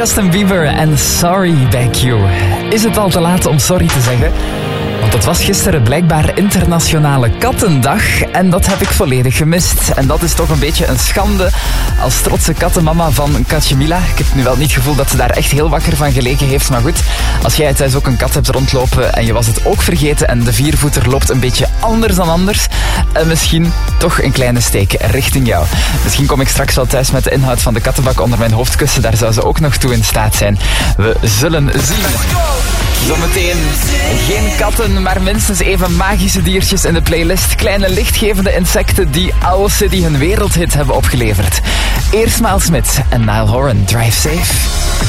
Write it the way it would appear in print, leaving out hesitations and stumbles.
Justin Bieber en Sorry bij Q. Is het al te laat om sorry te zeggen? Want het was gisteren blijkbaar Internationale Kattendag en dat heb ik volledig gemist. En dat is toch een beetje een schande als trotse kattenmama van Katje Mila. Ik heb nu wel niet het gevoel dat ze daar echt heel wakker van gelegen heeft, maar goed. Als jij thuis ook een kat hebt rondlopen en je was het ook vergeten en de viervoeter loopt een beetje anders dan anders, misschien toch een kleine steek richting jou. Misschien kom ik straks wel thuis met de inhoud van de kattenbak onder mijn hoofdkussen. Daar zou ze ook nog toe in staat zijn. We zullen zien. Zometeen geen katten, maar minstens even magische diertjes in de playlist. Kleine lichtgevende insecten die Owl City hun wereldhit hebben opgeleverd. Eerst Miles Smith en Niall Horan, Drive Safe.